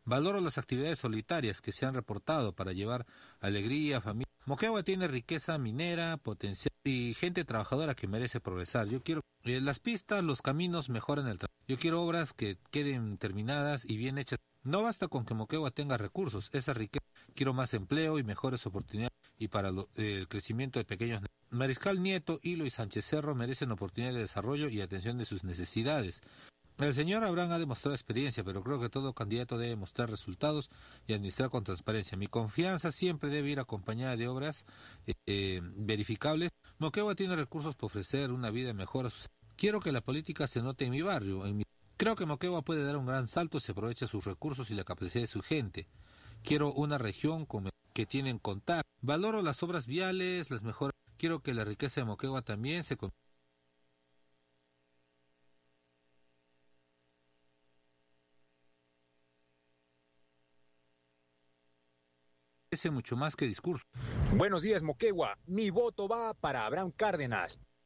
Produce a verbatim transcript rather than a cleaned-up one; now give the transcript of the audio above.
Valoro las actividades solitarias que se han reportado para llevar alegría, familia. Moquegua tiene riqueza minera, potencial y gente trabajadora que merece progresar. Yo quiero eh, las pistas, los caminos mejoran el trabajo. Yo quiero obras que queden terminadas y bien hechas. No basta con que Moquegua tenga recursos, esa riqueza. Quiero más empleo y mejores oportunidades y para lo, eh, el crecimiento de pequeños. Mariscal Nieto, Hilo y Sánchez Cerro merecen oportunidades de desarrollo y atención de sus necesidades. El señor Abraham ha demostrado experiencia, pero creo que todo candidato debe mostrar resultados y administrar con transparencia. Mi confianza siempre debe ir acompañada de obras eh, eh, verificables. Moquegua tiene recursos para ofrecer una vida mejor a sus... Quiero que la política se note en mi barrio. En mi... Creo que Moquegua puede dar un gran salto si aprovecha sus recursos y la capacidad de su gente. Quiero una región con... que tienen contacto. Valoro las obras viales, las mejores. Quiero que la riqueza de Moquegua también se... mucho más que discurso. Buenos días, Moquegua. Mi voto va para Abraham Cárdenas.